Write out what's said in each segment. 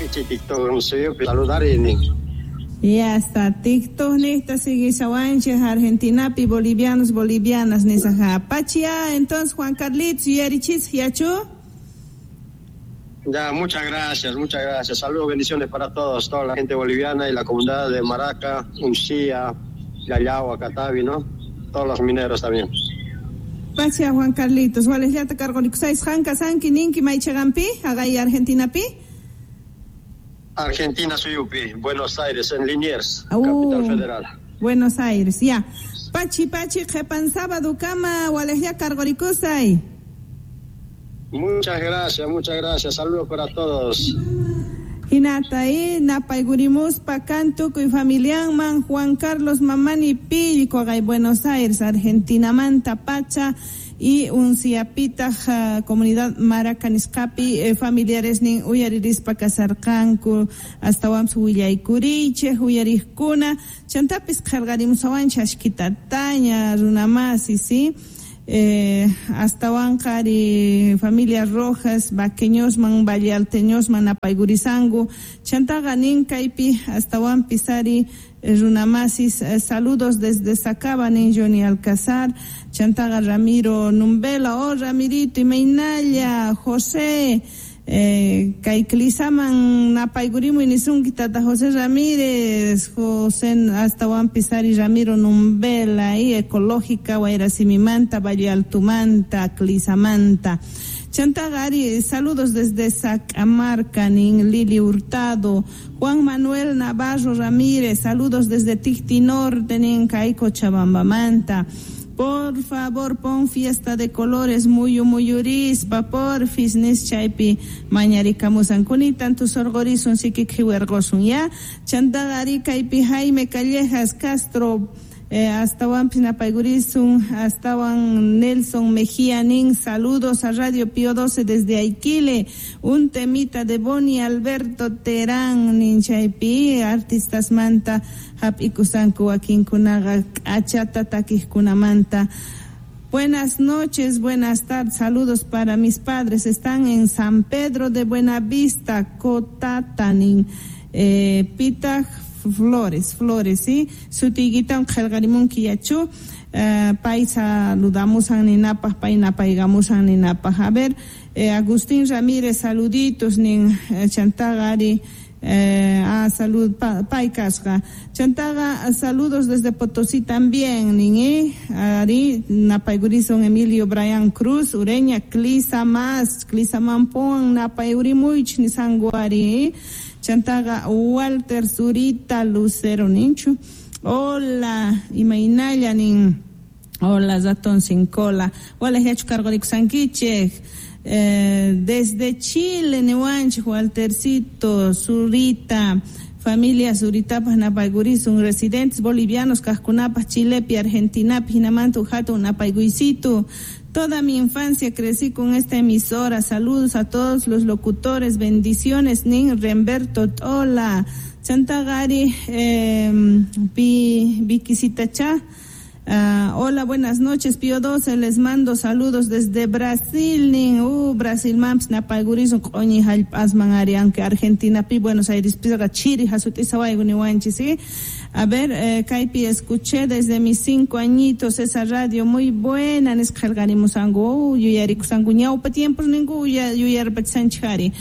TikTok, no sé, saludar y ya está, TikTok nesta sigue sawanches Argentinapi, bolivianas nesaja. Pachia, entonces Juan Carlitos, yarichis, yacho. Ya, muchas gracias. Saludos, bendiciones para todos, toda la gente boliviana y la comunidad de Maraca, Uncía, Yayagua, Catavi, ¿no? Todos los mineros también. Pachia, Juan Carlitos, ¿cuáles ya te cargo? ¿Seis Janka, Sanki, Ninki, Maichagampi, Agay, Argentinapi? Argentina, Suyupi, Buenos Aires, en Liniers, Capital Federal. Buenos Aires, ya. Pachi, Jepan sábado, cama, ¿cuáles ya cargo? Muchas gracias. Saludos para todos. Hinataí, napaigurimus pacanto y familia man Juan Carlos Mamani Pillico, Buenos Aires, Argentina, Manta, Pacha y un siapita comunidad Maracaniscapi, familiares nin uyariris pakasarkanku hasta wams uyaykuriche uyariskuna chantapis cargarimus awanchas kitataña runamasi, ¿sí? Hasta Huancari, familias rojas, vaqueños man, vallalteños man, apaigurizangu, chantaga ninkaipi, hasta Juan Pisari, runamasis, saludos desde Sacaba, Johnny Alcázar, chantaga Ramiro Numbela, Ramirito y Meinalla, José, Kaiklisaman, Napaigurimu y Nisungitata, José Ramírez, José hasta Juan Pisari, Ramiro Numbela, y Ecológica, Guairasimimanta, Valle Altumanta, Clisamanta. Chantagari, saludos desde Sacamarca, Lili Hurtado, Juan Manuel Navarro Ramírez, saludos desde Ticti Norte, Caico Chabambamanta. Por favor, pon fiesta de colores, muyurispa, porfis, chaipi, mañaricamusan, kunitan tus orgorizun, sikikihuergosun, ya, Chantagari, Caipi Jaime Callejas Castro, hasta Juan Pinapaigurizun, hasta Juan Nelson Mejía Nin, saludos a Radio Pío 12 desde Aiquile, un temita de Boni Alberto Terán, Ninchaipi, artistas manta, Hapikusanku, Akinkunaga, Achata Takiskunamanta. Buenas noches, buenas tardes, saludos para mis padres, están en San Pedro de Buenavista, Cotatanin, Pitaj, Flores, ¿sí? Sutiguita un Jelgarimun Kiyachu, país saludamos a Ninapa, paigamos a Ninapa. A ver, Agustín Ramírez, saluditos, nin Chantagari, salud, paicasga. Chantaga, saludos desde Potosí también, nin Ari, Napaigurizon Emilio Brian Cruz, Ureña, Clisamampon, Napaigurimuich, Nisanguari, Chantaga Walter Zurita Lucero Ninchu. Hola, Imainaya nin. Hola, Zatón sin cola. Hola, Hecho Cargoric Sanquiche. Desde Chile, Nehuanch, Waltercito, Zurita, familia Zuritapas, Napaiguris, un residentes bolivianos, Cascunapas, Chilepi, Argentina, Pinamantu, Jato, Napaiguisito. Toda mi infancia crecí con esta emisora. Saludos a todos los locutores. Bendiciones, Nin Remberto. Hola, Chantagari, Viquisitacha. Hola, buenas noches, Pío 12. Les mando saludos desde Brasil, Nin. Brasil, Mamps, Napaigurizon, Coñi, Jalpasman, Arianque, Argentina, Pi, Buenos Aires, Pizaga, Chiri, Jasutizawai, Guniwanchi, ¿sí? A ver, Caipi, escuché desde mis 5 añitos esa radio muy buena, Nescarganimusango, Yuyarikusango, Ñaupa tiempos ningú, Yuyarpatsanchari.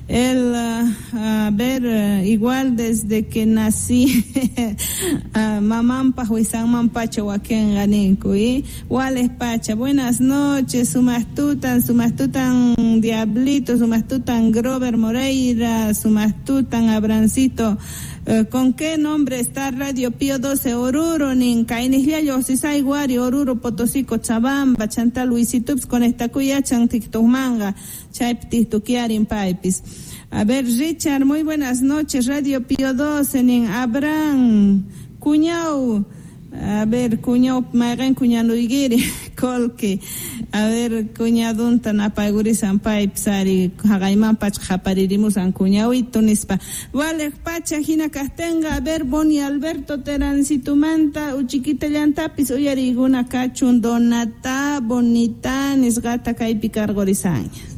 A ver, igual desde que nací, Mamampa, Huizan Mampacha, Huaquén Ganinco, y Wales Pacha, buenas noches, Sumastutan, Diablito, Sumastutan Grover Moreira, Sumastutan Abrancito. ¿Con qué nombre está Radio Pío 12 Oruro, Nin, Cainilhayo, Sisaiguari, Oruro, Potosí, Cochabamba, Chantal, Luisitups, con esta cuya Chantictumanga, Chaiptistuquiarin Paipis. A ver, Richard, muy buenas noches, Radio Pío 12, Nin, Abraham, Cuñau, a ver, Cuñau, Magan, Cuñano Iguiri, Colque, a ver, Cuñadunta, Napaiguri, Sampai, Psari, Hagaiman, Pach, Japaririmus, Cuñau y Tunispa. Vale, Pacha, Gina Castenga, a ver, Boni Alberto Terancitumanta, Uchiquita Llantapis, Uyariguna, Cachun, Donata, Bonita, Nisgata, Caipicar, Gorizaña.